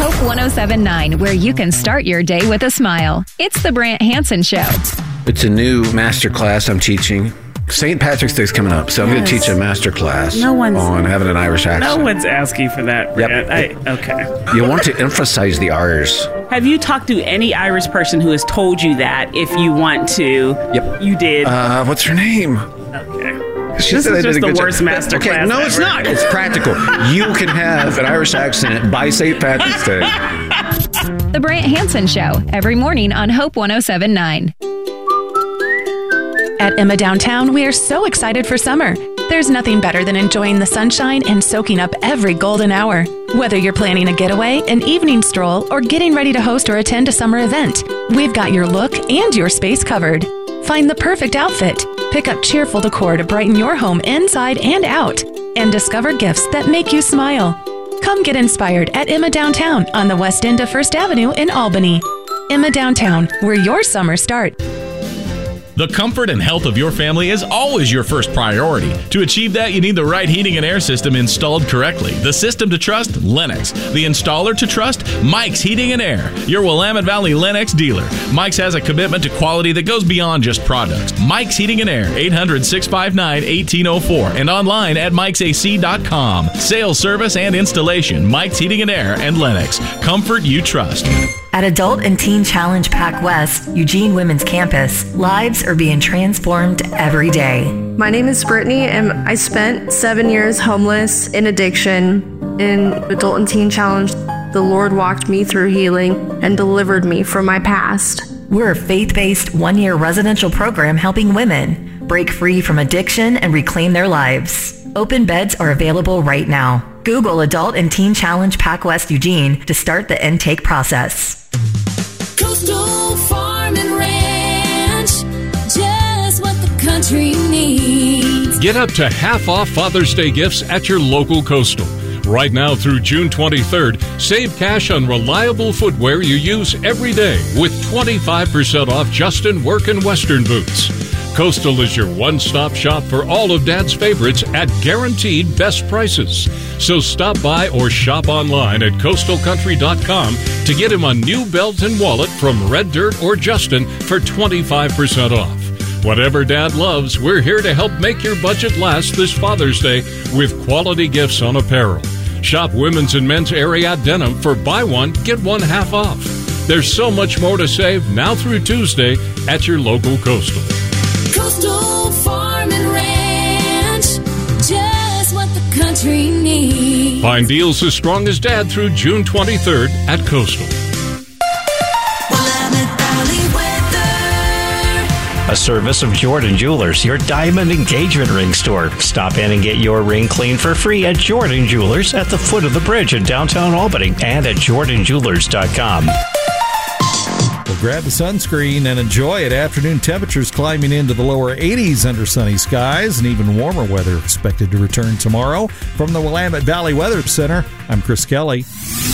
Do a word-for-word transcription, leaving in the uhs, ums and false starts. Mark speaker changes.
Speaker 1: Hope one oh seven point nine, where you can start your day with a smile. It's the Brant Hansen Show.
Speaker 2: It's a new master class I'm teaching. Saint Patrick's Day is coming up, so I'm yes. going to teach a master class
Speaker 3: no one's,
Speaker 2: on having an Irish accent.
Speaker 3: No one's asking for that, Brant.
Speaker 2: Yep.
Speaker 3: I, okay.
Speaker 2: You want to emphasize the R's.
Speaker 3: Have you talked to any Irish person who has told you that if you want to?
Speaker 2: Yep.
Speaker 3: You did?
Speaker 2: Uh, what's her name?
Speaker 3: Okay.
Speaker 2: She
Speaker 3: this
Speaker 2: said
Speaker 3: is
Speaker 2: I
Speaker 3: just
Speaker 2: did a
Speaker 3: the
Speaker 2: good
Speaker 3: worst
Speaker 2: job.
Speaker 3: master
Speaker 2: okay,
Speaker 3: class
Speaker 2: No,
Speaker 3: ever.
Speaker 2: it's not. It's practical. You can have an Irish accent by Saint Patrick's Day.
Speaker 1: The Brant Hansen Show, every morning on Hope one oh seven point nine.
Speaker 4: At Emma Downtown, we are so excited for summer. There's nothing better than enjoying the sunshine and soaking up every golden hour. Whether you're planning a getaway, an evening stroll, or getting ready to host or attend a summer event, we've got your look and your space covered. Find the perfect outfit, pick up cheerful decor to brighten your home inside and out, and discover gifts that make you smile. Come get inspired at Emma Downtown on the west end of First Avenue in Albany. Emma Downtown, where your summer starts.
Speaker 5: The comfort and health of your family is always your first priority. To achieve that, you need the right heating and air system installed correctly. The system to trust? Lennox. The installer to trust? Mike's Heating and Air, your Willamette Valley Lennox dealer. Mike's has a commitment to quality that goes beyond just products. Mike's Heating and Air, eight hundred, six five nine, one eight zero four, and online at mikes a c dot com. Sales, service, and installation. Mike's Heating and Air and Lennox. Comfort you trust.
Speaker 6: At Adult and Teen Challenge Pac West, Eugene Women's Campus, lives are being transformed every day.
Speaker 7: My name is Brittany, and I spent seven years homeless in addiction. In Adult and Teen Challenge, the Lord walked me through healing and delivered me from my past.
Speaker 6: We're a faith-based one-year residential program helping women break free from addiction and reclaim their lives. Open beds are available right now. Google Adult and Teen Challenge Pac West Eugene to start the intake process.
Speaker 8: Coastal Farm and Ranch, just what the country needs.
Speaker 9: Get up to half off Father's Day gifts at your local Coastal. Right now through June twenty-third, save cash on reliable footwear you use every day with twenty-five percent off Justin Work and Western boots. Coastal is your one-stop shop for all of Dad's favorites at guaranteed best prices. So stop by or shop online at coastal country dot com to get him a new belt and wallet from Red Dirt or Justin for twenty-five percent off. Whatever Dad loves, we're here to help make your budget last this Father's Day with quality gifts on apparel. Shop women's and men's Ariat denim for buy one, get one half off. There's so much more to save now through Tuesday at your local Coastal.
Speaker 8: Coastal Farm and Ranch, just what the country needs.
Speaker 9: Find deals as strong as Dad through June twenty-third at Coastal.
Speaker 10: A service of Jordan Jewelers, your diamond engagement ring store. Stop in and get your ring cleaned for free at Jordan Jewelers at the foot of the bridge in downtown Albany and at jordan jewelers dot com.
Speaker 11: Well, grab the sunscreen and enjoy it. Afternoon temperatures climbing into the lower eighties under sunny skies, and even warmer weather expected to return tomorrow. From the Willamette Valley Weather Center, I'm Chris Kelly.